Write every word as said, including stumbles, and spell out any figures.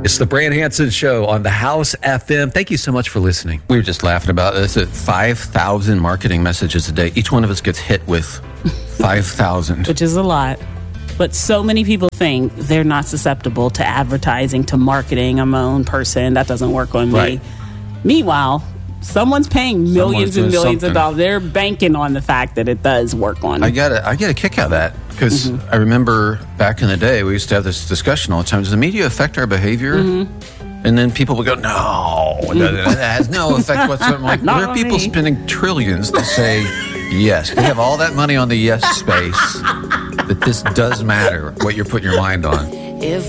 It's the Brand Hansen Show on the House F M. Thank you so much for listening. We were just laughing about this. At five thousand marketing messages a day. Each one of us gets hit with five thousand. Which is a lot. But so many people think they're not susceptible to advertising, to marketing. I'm my own person. That doesn't work on me. Right. Meanwhile, someone's paying millions Someone's and doing millions something. of dollars. They're banking on the fact that it does work on I get a, I get a kick out of that because Mm-hmm. I remember back in the day, we used to have this discussion all the time. Does the media affect our behavior? Mm-hmm. And then people would go, no, that has no effect whatsoever. I'm like, Not there are on people me. spending trillions to say yes. They have all that money on the yes space that this does matter what you're putting your mind on. If